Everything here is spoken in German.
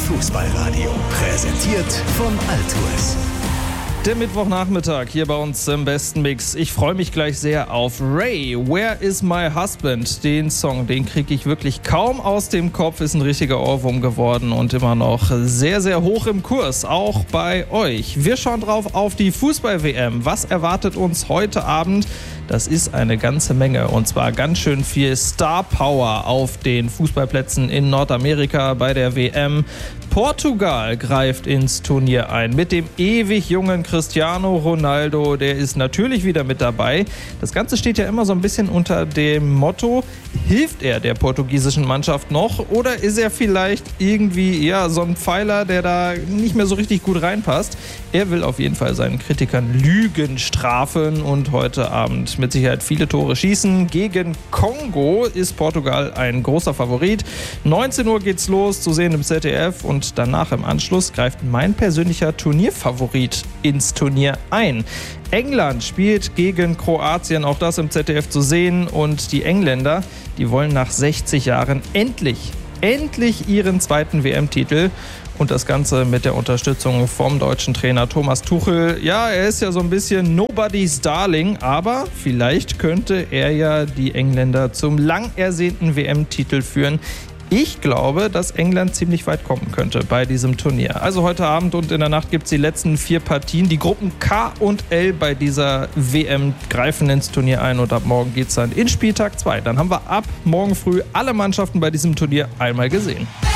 Fußballradio. Präsentiert von Altours. Der Mittwochnachmittag hier bei uns im besten Mix. Ich freue mich gleich sehr auf Ray, Where is my husband? Den Song, den kriege ich wirklich kaum aus dem Kopf, ist ein richtiger Ohrwurm geworden und immer noch sehr, sehr hoch im Kurs, auch bei euch. Wir schauen drauf auf die Fußball-WM. Was erwartet uns heute Abend? Das ist eine ganze Menge und zwar ganz schön viel Star Power auf den Fußballplätzen in Nordamerika bei der WM. Portugal greift ins Turnier ein mit dem ewig jungen Cristiano Ronaldo, der ist natürlich wieder mit dabei. Das Ganze steht ja immer so ein bisschen unter dem Motto, hilft er der portugiesischen Mannschaft noch oder ist er vielleicht irgendwie so ein Pfeiler, der da nicht mehr so richtig gut reinpasst? Er will auf jeden Fall seinen Kritikern Lügen strafen und heute Abend mit Sicherheit viele Tore schießen. Gegen Kongo ist Portugal ein großer Favorit. 19 Uhr geht's los, zu sehen im ZDF und danach im Anschluss greift mein persönlicher Turnierfavorit ins Turnier ein. England spielt gegen Kroatien, auch das im ZDF zu sehen und die Engländer, die wollen nach 60 Jahren endlich ihren zweiten WM-Titel. Und das Ganze mit der Unterstützung vom deutschen Trainer Thomas Tuchel. Ja, er ist ja so ein bisschen Nobody's Darling, aber vielleicht könnte er ja die Engländer zum lang ersehnten WM-Titel führen. Ich glaube, dass England ziemlich weit kommen könnte bei diesem Turnier. Also heute Abend und in der Nacht gibt es die letzten 4 Partien. Die Gruppen K und L bei dieser WM greifen ins Turnier ein und ab morgen geht es dann in Spieltag 2. Dann haben wir ab morgen früh alle Mannschaften bei diesem Turnier einmal gesehen.